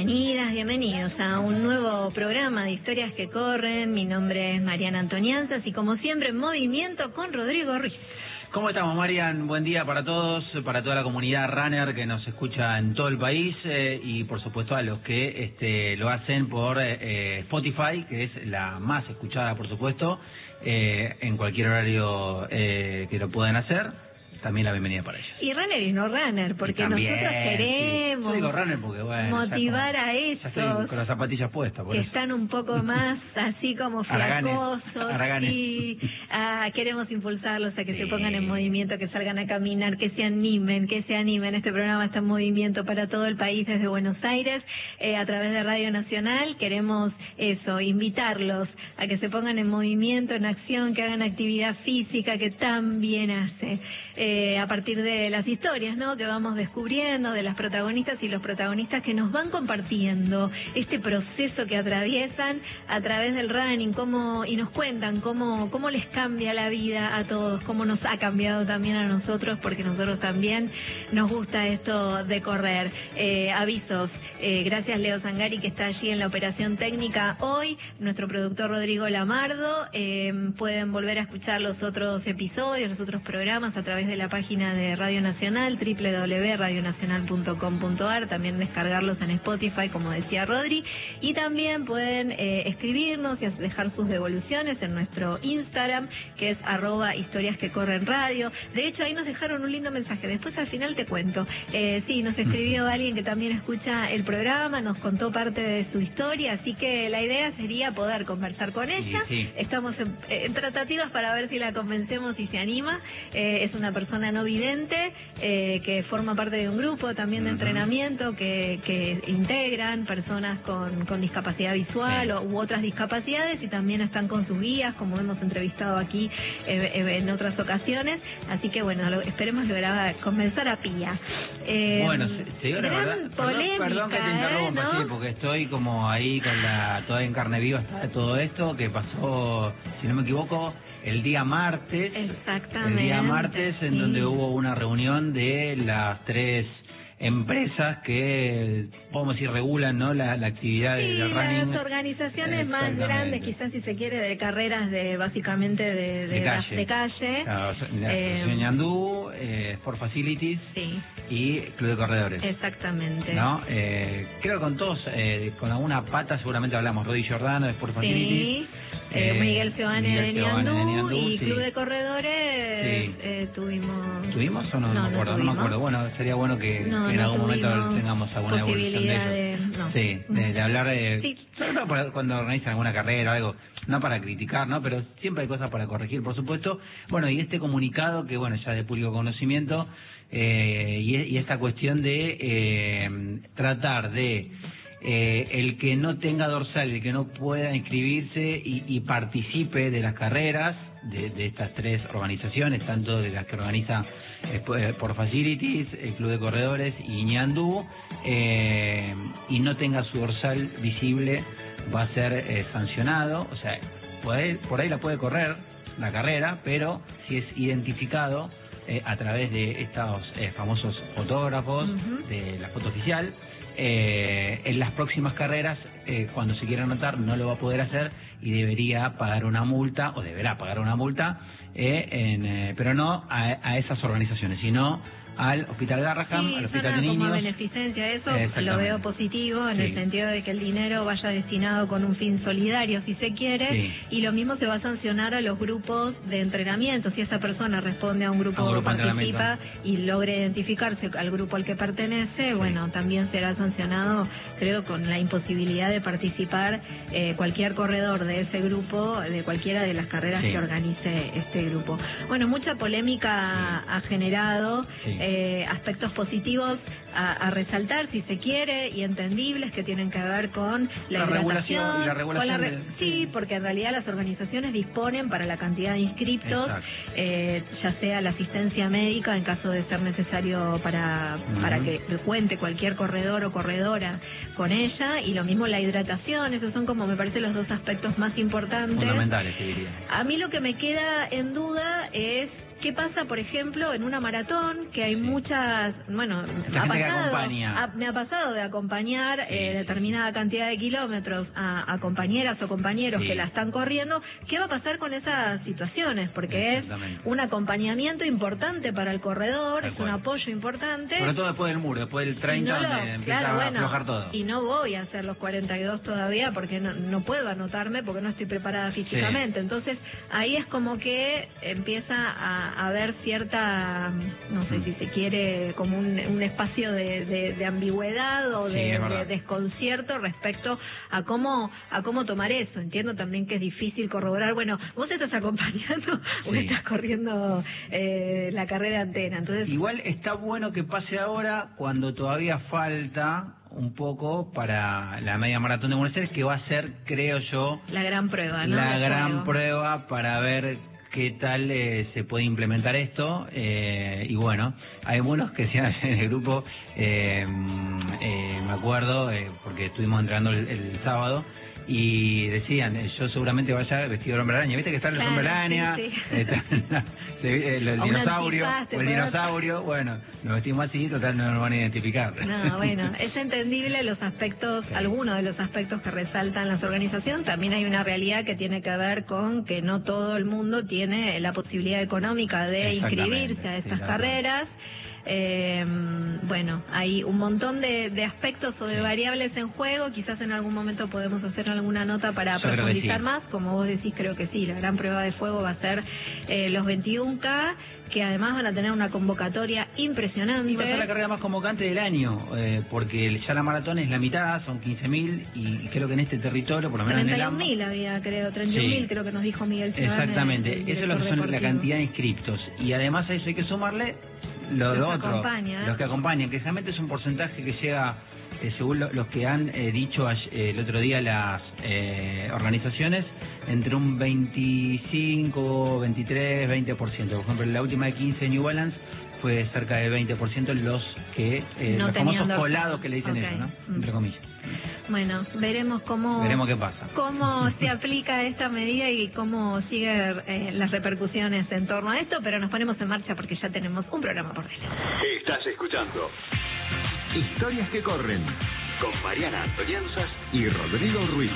Bienvenidas, bienvenidos a un nuevo programa de Historias que Corren. Mi nombre es Mariana Antonianzas y como siempre en movimiento con Rodrigo Ruiz. ¿Cómo estamos, Marian? Buen día para todos, para toda la comunidad runner que nos escucha en todo el país y por supuesto a los que lo hacen por Spotify, que es la más escuchada, por supuesto, en cualquier horario que lo puedan hacer. También la bienvenida para ellos. Y runner y no runner, porque también, nosotros queremos yo digo runner porque, bueno, motivar a esos ya estoy con las zapatillas puestas, por que eso. Están un poco más así como flacosos y queremos impulsarlos a que se pongan en movimiento, que salgan a caminar, que se animen. Este programa está en movimiento para todo el país desde Buenos Aires, a través de Radio Nacional. Queremos invitarlos a que se pongan en movimiento, en acción, que hagan actividad física que tan bien hace. A partir de las historias, ¿no?, que vamos descubriendo, de las protagonistas y los protagonistas que nos van compartiendo este proceso que atraviesan a través del running, y nos cuentan cómo les cambia la vida a todos, cómo nos ha cambiado también a nosotros, porque nosotros también nos gusta esto de correr. Avisos, gracias Leo Zangari, que está allí en la operación técnica hoy, nuestro productor Rodrigo Lamardo. Pueden volver a escuchar los otros episodios, los otros programas a través de la página de Radio Nacional, www.radionacional.com.ar, también descargarlos en Spotify, como decía Rodri, y también pueden escribirnos y dejar sus devoluciones en nuestro Instagram, que es @historiasquecorrenradio. De hecho, ahí nos dejaron un lindo mensaje, después al final te cuento. Sí, nos escribió alguien que también escucha el programa, nos contó parte de su historia, así que la idea sería poder conversar con ella. Sí. Estamos en tratativas para ver si la convencemos y se anima. Es una persona no vidente, que forma parte de un grupo también de entrenamiento que integran personas con discapacidad visual u otras discapacidades, y también están con sus guías, como hemos entrevistado aquí en otras ocasiones. Así que bueno, esperemos lograr convencer a Pía. Bueno, se dio la verdad. Polémica, perdón que te interrumpa, ¿no? sí, porque estoy como ahí con todavía en carne viva está todo esto que pasó, si no me equivoco, el día martes. Exactamente. El día martes, en donde hubo una reunión de las tres empresas que, podemos decir, regulan, ¿no?, la actividad del running. Las organizaciones más grandes, quizás, si se quiere, de carreras básicamente de calle. Claro, la Asociación Ñandú, Sport Facilities, y Club de Corredores. Exactamente. ¿No? Creo que con todos, con alguna pata seguramente hablamos. Rodi Giordano de Sport Facilities. Miguel Seoane de Ñandú, y Club de Corredores. ¿Tuvimos o no? No me acuerdo. Bueno, sería bueno que en algún momento tengamos alguna evolución de eso. De hablar sobre todo cuando organizan alguna carrera o algo, no para criticar, ¿no?, pero siempre hay cosas para corregir, por supuesto. Bueno, y este comunicado que, bueno, ya de público conocimiento, y esta cuestión de tratar de el que no tenga dorsal, el que no pueda inscribirse y participe de las carreras de estas tres organizaciones, tanto de las que organiza por Facilities, el Club de Corredores y Ñandú, y no tenga su dorsal visible, va a ser sancionado. O sea, por ahí la puede correr la carrera, pero si es identificado a través de estos famosos fotógrafos de la foto oficial, en las próximas carreras, cuando se quiera anotar, no lo va a poder hacer y deberá pagar una multa, pero no a esas organizaciones, sino al Hospital Garraham, al Hospital de Niños. Como beneficencia, eso lo veo positivo, en el sentido de que el dinero vaya destinado con un fin solidario, si se quiere, y lo mismo se va a sancionar a los grupos de entrenamiento. Si esa persona responde a un grupo participa y logra identificarse al grupo al que pertenece, bueno, también será sancionado, creo, con la imposibilidad de participar cualquier corredor de ese grupo, de cualquiera de las carreras que organice este grupo. Bueno, mucha polémica ha generado, aspectos positivos a resaltar, si se quiere, y entendibles, que tienen que ver con la regulación y la regulación. Sí, porque en realidad las organizaciones disponen para la cantidad de inscriptos, ya sea la asistencia médica en caso de ser necesario para que cuente cualquier corredor o corredora con ella, y lo mismo la hidratación. Esos son, como me parece, los dos aspectos más importantes, fundamentales, te diría. A mí lo que me queda en duda es ¿Qué pasa, por ejemplo, en una maratón, que hay muchas, bueno, me ha pasado de acompañar determinada cantidad de kilómetros a compañeras o compañeros que la están corriendo? ¿Qué va a pasar con esas situaciones? Porque es un acompañamiento importante para el corredor, es un apoyo importante. Sobre todo después del muro, después del 30, donde empieza a aflojar todo. Y no voy a hacer los 42 todavía porque no puedo anotarme porque no estoy preparada físicamente. Entonces, ahí es como que empieza a haber cierta, no sé si se quiere, como un espacio de ambigüedad o de desconcierto respecto a cómo tomar eso. Entiendo también que es difícil corroborar, bueno, vos estás acompañando o estás corriendo la carrera Antena. Entonces, igual está bueno que pase ahora cuando todavía falta un poco para la media maratón de Buenos Aires, que va a ser, creo yo, la gran prueba, ¿no? La gran prueba para ver qué tal se puede implementar esto. Y bueno, hay buenos que se hacen en el grupo, me acuerdo, porque estuvimos entrenando el sábado, y decían, yo seguramente vaya vestido de hombre araña. ¿Viste que está el hombre araña? El dinosaurio, bueno, nos vestimos así, total no nos van a identificar. No, bueno, es entendible los aspectos, algunos de los aspectos que resaltan las organizaciones. También hay una realidad que tiene que ver con que no todo el mundo tiene la posibilidad económica de inscribirse a estas carreras. Bueno, hay un montón de aspectos o de variables en juego. Quizás en algún momento podemos hacer alguna nota para profundizar más. Como vos decís, creo que sí, la gran prueba de fuego va a ser los 21K, que además van a tener una convocatoria impresionante. Y va a ser la carrera más convocante del año, porque ya la maratón es la mitad, son 15.000, y creo que en este territorio, por lo menos en el 31.000 había, creo, 31.000 creo que nos dijo Miguel Ciudad. Exactamente, eso es lo que son la cantidad de inscriptos. Y además a eso hay que sumarle los que acompañan, que realmente es un porcentaje que llega, según los que han dicho el otro día las organizaciones, entre un 25, 23, 20%. Por ejemplo, en la última de 15 New Balance fue cerca de 20% los que los famosos colados que le dicen eso, ¿no? Entre comillas. Bueno, veremos qué pasa, cómo se aplica esta medida y cómo siguen las repercusiones en torno a esto, pero nos ponemos en marcha porque ya tenemos un programa por delante. Estás escuchando Historias que corren con Mariana Antonianzas y Rodrigo Ruiz.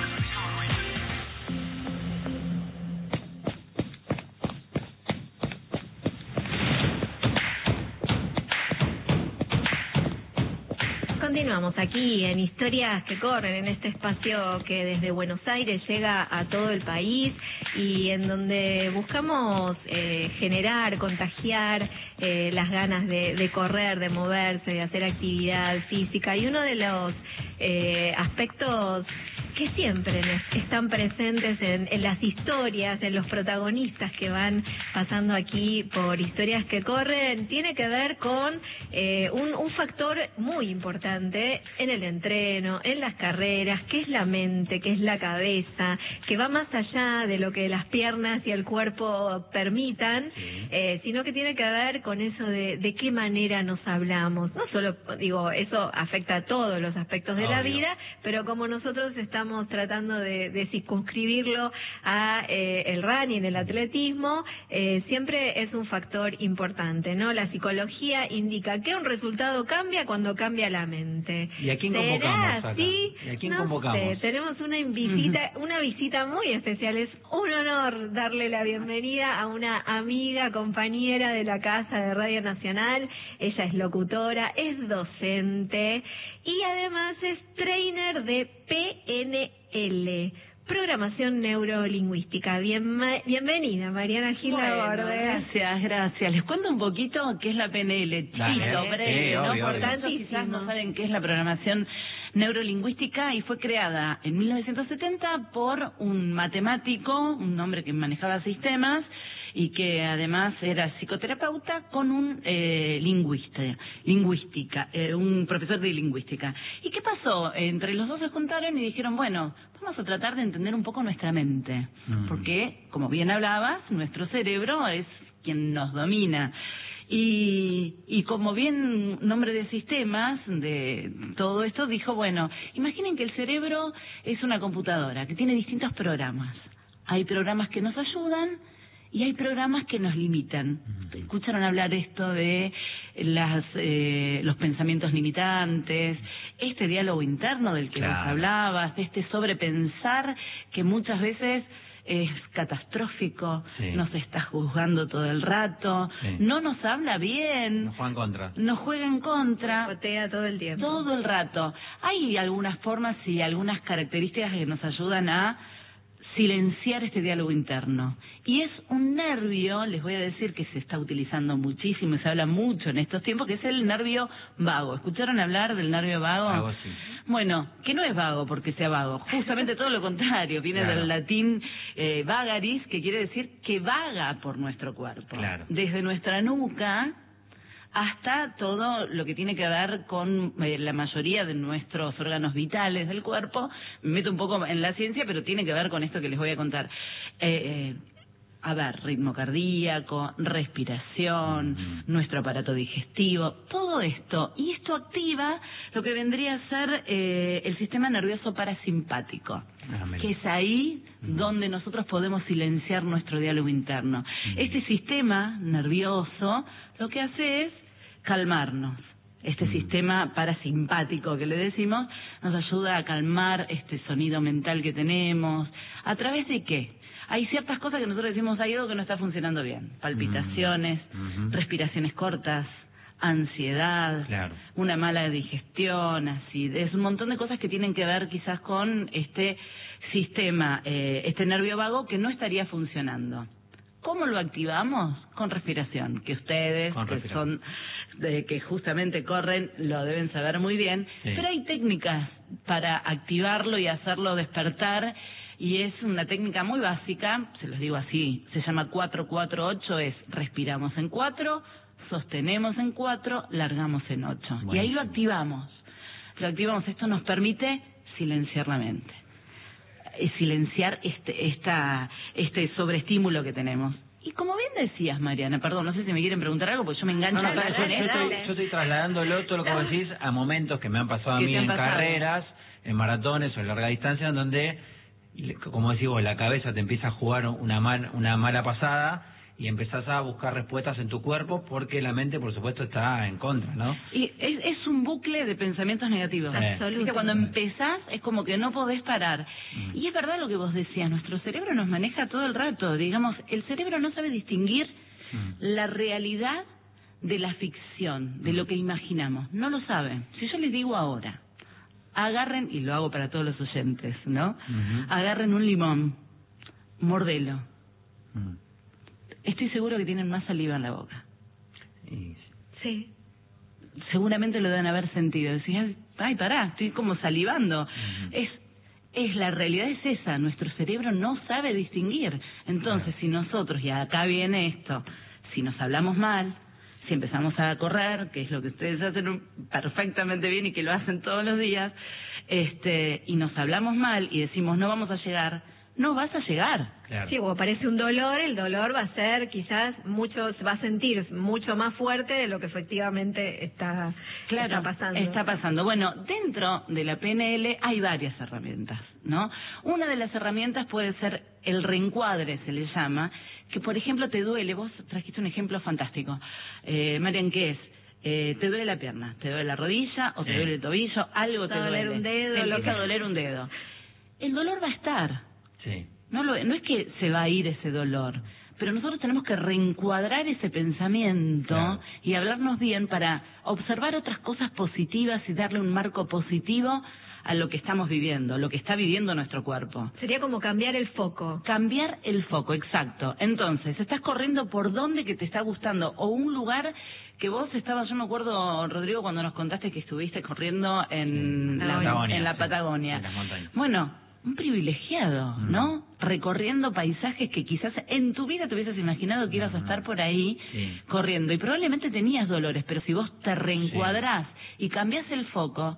Continuamos aquí en Historias que corren, en este espacio que desde Buenos Aires llega a todo el país y en donde buscamos generar, contagiar las ganas de correr, de moverse, de hacer actividad física. Y uno de los aspectos que siempre están presentes en las historias, en los protagonistas que van pasando aquí por Historias que corren, tiene que ver con un factor muy importante en el entreno, en las carreras, que es la mente, que es la cabeza, que va más allá de lo que las piernas y el cuerpo permitan, sino que tiene que ver con eso de qué manera nos hablamos. No solo, digo, eso afecta a todos los aspectos de la vida, pero como nosotros estamos tratando de circunscribirlo a el running, el atletismo, siempre es un factor importante, ¿no? La psicología indica que un resultado cambia cuando cambia la mente. ¿Y a quién convocamos acá? ¿Sí? ¿Y a quién convocamos? Sé, tenemos una visita muy especial. Es un honor darle la bienvenida a una amiga, compañera de la Casa de Radio Nacional. Ella es locutora, es docente y además es trainer de PNL, Programación Neurolingüística. Bienvenida, Mariana Gil Laborde. Gracias. Les cuento un poquito qué es la PNL. Breve, ¿no? Por tanto, quizás no saben qué es la programación neurolingüística, y fue creada en 1970 por un matemático, un hombre que manejaba sistemas y que además era psicoterapeuta, con un un profesor de lingüística. ¿Y qué pasó? Entre los dos se juntaron y dijeron, bueno, vamos a tratar de entender un poco nuestra mente, porque, como bien hablabas, nuestro cerebro es quien nos domina. Y como bien nombre de sistemas, de todo esto, dijo, bueno, imaginen que el cerebro es una computadora que tiene distintos programas. Hay programas que nos ayudan Y hay programas que nos limitan. Escucharon hablar esto de los pensamientos limitantes, este diálogo interno del que vos hablabas, de este sobrepensar que muchas veces es catastrófico, nos está juzgando todo el rato, no nos habla bien, nos juega en contra, botea todo el tiempo, todo el rato. Hay algunas formas y algunas características que nos ayudan a silenciar este diálogo interno. Y es un nervio, les voy a decir, que se está utilizando muchísimo y se habla mucho en estos tiempos, que es el nervio vago. ¿Escucharon hablar del nervio vago? Vago, sí. Bueno, que no es vago porque sea vago, justamente todo lo contrario, viene del latín vagaris, que quiere decir que vaga por nuestro cuerpo. Desde nuestra nuca hasta todo lo que tiene que ver con la mayoría de nuestros órganos vitales del cuerpo. Me meto un poco en la ciencia, pero tiene que ver con esto que les voy a contar. A ver, ritmo cardíaco, respiración, nuestro aparato digestivo, todo esto. Y esto activa lo que vendría a ser el sistema nervioso parasimpático, que es ahí donde nosotros podemos silenciar nuestro diálogo interno. Este sistema nervioso lo que hace es calmarnos. Este sistema parasimpático que le decimos nos ayuda a calmar este sonido mental que tenemos. ¿A través de qué? Hay ciertas cosas que nosotros decimos, hay algo que no está funcionando bien. Palpitaciones, respiraciones cortas, ansiedad, una mala digestión, acidez, un montón de cosas que tienen que ver quizás con este sistema, este nervio vago que no estaría funcionando. ¿Cómo lo activamos? Con respiración, que ustedes, que son que justamente corren, lo deben saber muy bien, pero hay técnicas para activarlo y hacerlo despertar, y es una técnica muy básica, se los digo así, se llama 4-4-8, es respiramos en 4, sostenemos en 4, largamos en 8. Y ahí lo activamos, esto nos permite silenciar la mente, silenciar este sobreestímulo que tenemos. Y como bien decías, Mariana, perdón, no sé si me quieren preguntar algo, porque yo me engancho yo estoy trasladándolo todo lo que vos decís a momentos que me han pasado a mí en carreras, en maratones o en larga distancia, en donde, como decís vos, la cabeza te empieza a jugar una mala pasada y empezás a buscar respuestas en tu cuerpo porque la mente, por supuesto, está en contra, ¿no? Y es un bucle de pensamientos negativos. Absolutamente. Cuando empezás es como que no podés parar. Y es verdad lo que vos decías, nuestro cerebro nos maneja todo el rato. Digamos, el cerebro no sabe distinguir la realidad de la ficción, de lo que imaginamos. No lo sabe. Si yo les digo ahora, agarren, y lo hago para todos los oyentes, ¿no? Agarren un limón, mordelo. Estoy seguro que tienen más saliva en la boca. Sí. Seguramente lo deben haber sentido. Decís, ay, pará, estoy como salivando. Es la realidad es esa, nuestro cerebro no sabe distinguir. Entonces, si nosotros, y acá viene esto, si nos hablamos mal, si empezamos a correr, que es lo que ustedes hacen perfectamente bien y que lo hacen todos los días, y nos hablamos mal y decimos no vamos a llegar, no vas a llegar. Sí, o aparece un dolor, el dolor va a ser quizás se va a sentir mucho más fuerte de lo que efectivamente está pasando. Está pasando. Bueno, dentro de la PNL hay varias herramientas, ¿no? Una de las herramientas puede ser el reencuadre, se le llama, que por ejemplo te duele, vos trajiste un ejemplo fantástico. Marian, ¿qué es? Te duele la pierna, te duele la rodilla o te duele el tobillo, algo te duele. Un dedo, te empieza a doler un dedo. El dolor va a estar. No es que se va a ir ese dolor, pero nosotros tenemos que reencuadrar ese pensamiento y hablarnos bien para observar otras cosas positivas y darle un marco positivo a lo que estamos viviendo, lo que está viviendo nuestro cuerpo. Sería como cambiar el foco. Cambiar el foco, exacto. Entonces, estás corriendo por donde que te está gustando, o un lugar que vos estabas, yo me acuerdo, Rodrigo, cuando nos contaste que estuviste corriendo en la Patagonia. En las montañas. Bueno, un privilegiado, ¿no? Recorriendo paisajes que quizás en tu vida te hubieses imaginado que ibas a estar por ahí corriendo. Y probablemente tenías dolores, pero si vos te reencuadrás y cambiás el foco,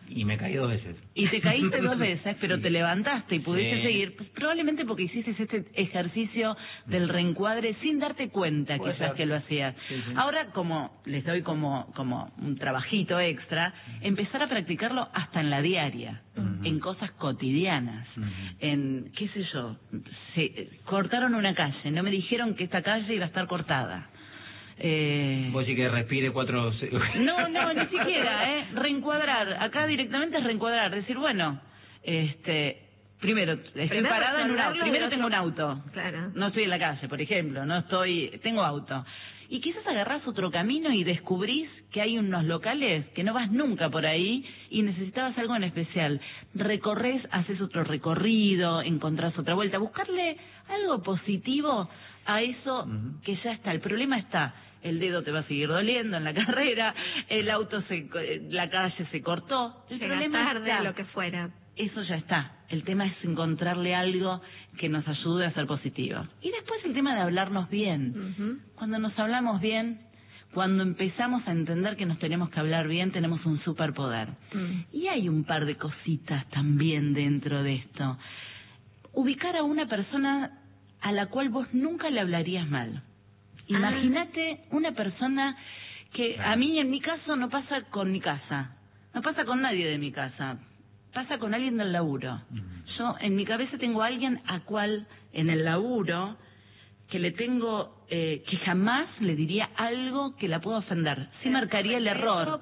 Y me caí 2 veces. Y te caíste 2 veces, pero sí, te levantaste y pudiste seguir, pues probablemente porque hiciste este ejercicio del reencuadre sin darte cuenta quizás que lo hacías. Sí. Ahora, como les doy como un trabajito extra, empezar a practicarlo hasta en la diaria, en cosas cotidianas, en, qué sé yo, cortaron una calle, no me dijeron que esta calle iba a estar cortada. Vos sí que respire 4... No, ni siquiera, reencuadrar. Acá directamente es reencuadrar, decir, bueno, primero, estoy parada en un auto, primero tengo un auto, claro, no estoy en la calle, por ejemplo, tengo auto. Y quizás agarrás otro camino y descubrís que hay unos locales que no vas nunca por ahí y necesitabas algo en especial. Recorres, haces otro recorrido, encontrás otra vuelta. Buscarle algo positivo a eso que ya está. El problema está, el dedo te va a seguir doliendo en la carrera, el auto la calle se cortó. El problema tarde, está, lo que fuera. Eso ya está. El tema es encontrarle algo que nos ayude a ser positivo. Y después el tema de hablarnos bien. Cuando nos hablamos bien, cuando empezamos a entender que nos tenemos que hablar bien, tenemos un superpoder. Y hay un par de cositas también dentro de esto. Ubicar a una persona a la cual vos nunca le hablarías mal. Imagínate una persona que a mí, en mi caso, no pasa con mi casa. No pasa con nadie de mi casa. Pasa con alguien del laburo. Yo en mi cabeza tengo a alguien a cual en el laburo que le tengo, que jamás le diría algo que la pueda ofender. Sí marcaría el error.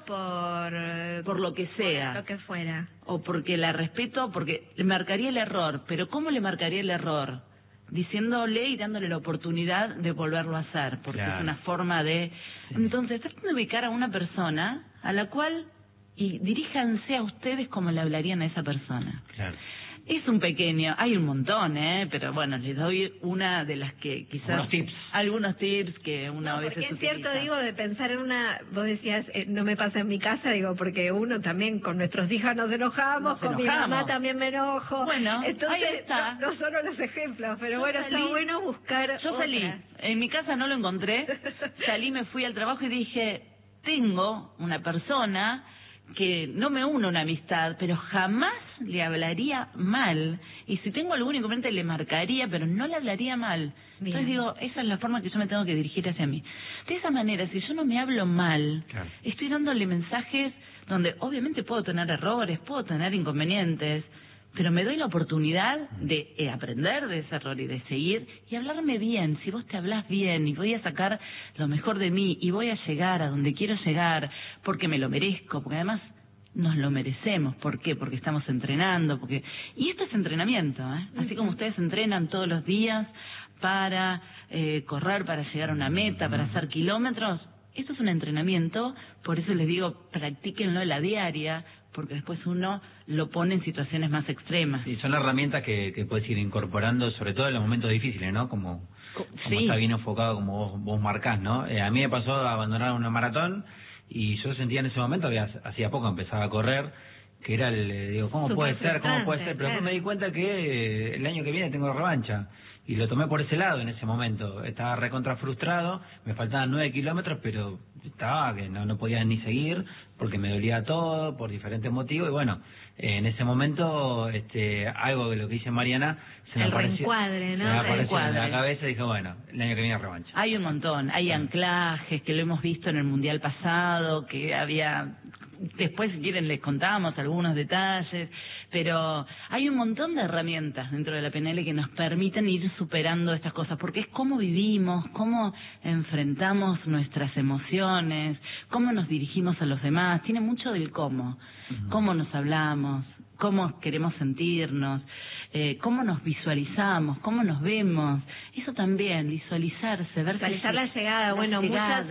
Por lo que sea. Por lo que fuera. O porque la respeto, porque le marcaría el error. Pero ¿cómo le marcaría el error? Diciéndole y dándole la oportunidad de volverlo a hacer. Porque es una forma de... Entonces, traten de ubicar a una persona a la cual... y diríjanse a ustedes como le hablarían a esa persona. Claro. Es un pequeño, hay un montón, pero bueno, les doy una de las que quizás... Algunos tips que una vez es cierto, digo, de pensar en una... Vos decías, no me pasa en mi casa, digo, porque uno también con nuestros hijos nos enojamos, mi mamá también me enojo. Bueno, entonces, ahí está. No solo los ejemplos, pero bueno, está bueno buscar Yo salí, en mi casa no lo encontré, salí, me fui al trabajo y dije, tengo una persona... que no me une una amistad, pero jamás le hablaría mal. Y si tengo algún inconveniente le marcaría, pero no le hablaría mal. Bien. Entonces digo, esa es la forma que yo me tengo que dirigir hacia mí. De esa manera, si yo no me hablo mal, estoy dándole mensajes donde obviamente puedo tener errores, puedo tener inconvenientes, pero me doy la oportunidad de aprender de ese error y de seguir y hablarme bien. Si vos te hablás bien y voy a sacar lo mejor de mí y voy a llegar a donde quiero llegar porque me lo merezco, porque además nos lo merecemos. ¿Por qué? Porque estamos entrenando. Y esto es entrenamiento, Así como ustedes entrenan todos los días para correr, para llegar a una meta, para hacer kilómetros, esto es un entrenamiento. Por eso les digo, practíquenlo en la diaria, porque después uno lo pone en situaciones más extremas. Y son herramientas que puedes ir incorporando, sobre todo en los momentos difíciles, ¿no? Como está bien enfocado, como vos marcás, ¿no? A mí me pasó a abandonar una maratón y yo sentía en ese momento que hacía poco empezaba a correr, que era digo, ¿cómo puede ser? Pero después me di cuenta que el año que viene tengo revancha. Y lo tomé por ese lado en ese momento. Estaba recontra frustrado, me faltaban 9 kilómetros, pero estaba que no podía ni seguir porque me dolía todo por diferentes motivos. Y bueno, en ese momento, algo de lo que dice Mariana, se me apareció en la cabeza y dije, bueno, el año que viene revancha. Hay un montón, hay anclajes que lo hemos visto en el Mundial pasado, que había... Después, si quieren, les contamos algunos detalles, pero hay un montón de herramientas dentro de la PNL que nos permiten ir superando estas cosas, porque es cómo vivimos, cómo enfrentamos nuestras emociones, cómo nos dirigimos a los demás, tiene mucho del cómo nos hablamos, cómo queremos sentirnos, cómo nos visualizamos, cómo nos vemos. Eso también, visualizarse, visualizar la llegada. Bueno, muchas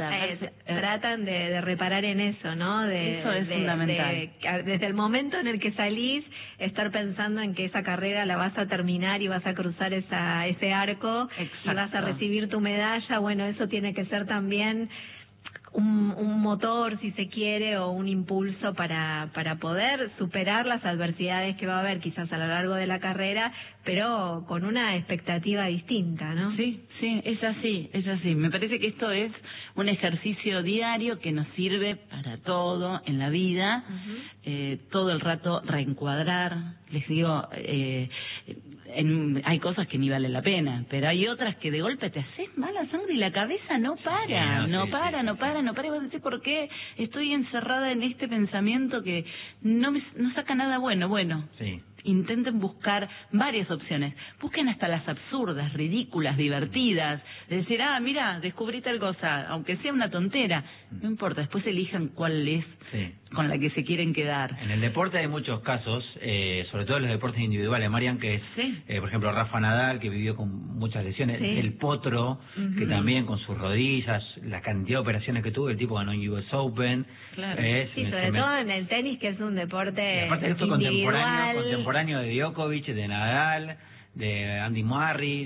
tratan de reparar en eso, ¿no? Eso es fundamental. Desde el momento en el que salís, estar pensando en que esa carrera la vas a terminar y vas a cruzar ese arco. Exacto. Y vas a recibir tu medalla. Bueno, eso tiene que ser también un motor, si se quiere, o un impulso para poder superar las adversidades que va a haber quizás a lo largo de la carrera, pero con una expectativa distinta, ¿no? Sí, es así. Me parece que esto es un ejercicio diario que nos sirve para todo en la vida, todo el rato reencuadrar. Les digo, hay cosas que ni valen la pena, pero hay otras que de golpe te haces mala sangre y la cabeza no para, no para. Y vos decís, ¿por qué estoy encerrada en este pensamiento que no saca nada bueno? Sí. Intenten buscar varias opciones. Busquen hasta las absurdas, ridículas, divertidas. De decir, mira, descubrí tal cosa, aunque sea una tontera. No importa, después elijan cuál es con la que se quieren quedar. En el deporte hay muchos casos, sobre todo en los deportes individuales, Marian, que es, por ejemplo, Rafa Nadal, que vivió con muchas lesiones, el Potro, que también con sus rodillas, la cantidad de operaciones que tuvo, el tipo ganó en US Open. Claro. Sobre todo en el tenis, que es un deporte individual. Contemporáneo de Djokovic, de Nadal, de Andy Murray,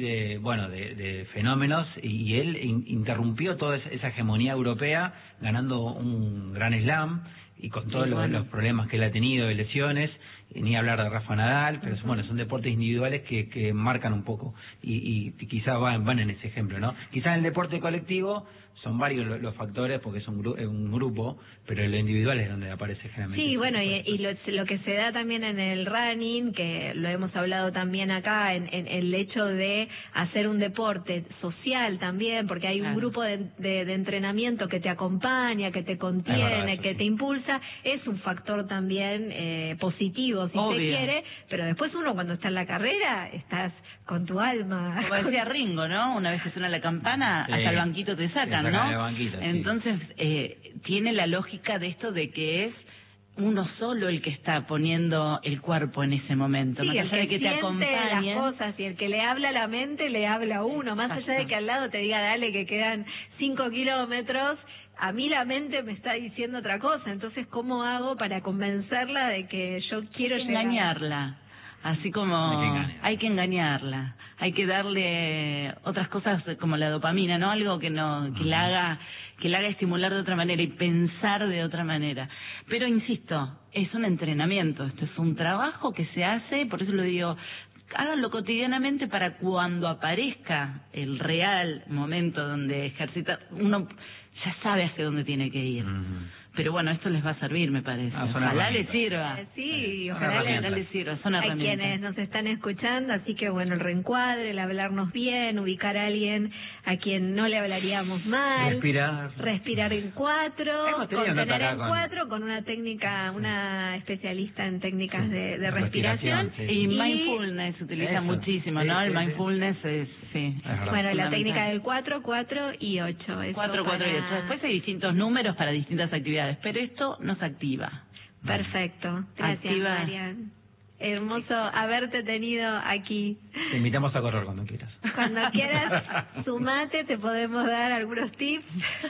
de fenómenos, y él interrumpió toda esa hegemonía europea ganando un gran slam y con todos los problemas que él ha tenido de lesiones, ni hablar de Rafa Nadal, pero son deportes individuales que marcan un poco y quizás van en ese ejemplo, ¿no? Quizás en el deporte colectivo son varios los factores porque es un grupo, pero en lo individual es donde aparece generalmente. Sí, bueno, y lo que se da también en el running, que lo hemos hablado también acá, en el hecho de hacer un deporte social también, porque hay un grupo de entrenamiento que te acompaña, que te contiene, que te impulsa, es un factor también positivo, si se quiere, pero después uno cuando está en la carrera, estás con tu alma. Como decía Ringo, ¿no? Una vez que suena la campana, hasta el banquito te sacan, ¿no? Entonces, tiene la lógica de esto de que es uno solo el que está poniendo el cuerpo en ese momento. Sí, el que te acompaña las cosas, y el que le habla a la mente le habla a uno, más allá de que al lado te diga, dale, que quedan 5 kilómetros, a mí la mente me está diciendo otra cosa. Entonces, ¿cómo hago para convencerla de que yo quiero engañarla? Así como hay que engañarla, hay que darle otras cosas como la dopamina, ¿no? Algo que la haga estimular de otra manera y pensar de otra manera. Pero insisto, es un entrenamiento, esto es un trabajo que se hace, por eso lo digo, háganlo cotidianamente para cuando aparezca el real momento donde ejercita, uno ya sabe hacia dónde tiene que ir. Pero bueno, esto les va a servir, me parece. Ojalá les sirva. Sí, ojalá les sirva. Son herramientas. Hay quienes nos están escuchando, así que bueno, el reencuadre, el hablarnos bien, ubicar a alguien a quien no le hablaríamos mal. Respirar en 4, contener en 4, con una técnica, una especialista en técnicas de respiración. Y mindfulness se utiliza muchísimo, ¿no? El mindfulness es, bueno, la técnica del 4, 4 y 8. 4, 4 y 8. Después hay distintos números para distintas actividades, pero esto nos activa. Perfecto. Gracias, Marian. Hermoso haberte tenido aquí. Te invitamos a correr cuando quieras. Cuando quieras, sumate, te podemos dar algunos tips.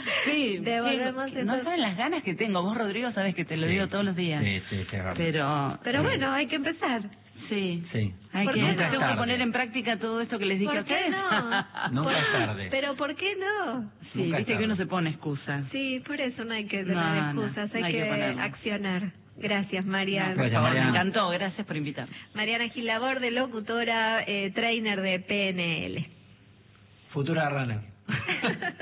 Sí, no saben las ganas que tengo. Vos, Rodrigo, sabes que te lo digo todos los días. Sí, pero bueno, hay que empezar. Sí. Tengo que poner en práctica todo esto que les dije a ustedes. Nunca es tarde. Pero ¿por qué no? Sí, viste que uno se pone excusas. Sí, por eso no hay que tener excusas, hay que accionar. Gracias, Mariana. Me encantó, gracias por invitarme. Mariana Gilaborde, locutora, trainer de PNL. Futura runner.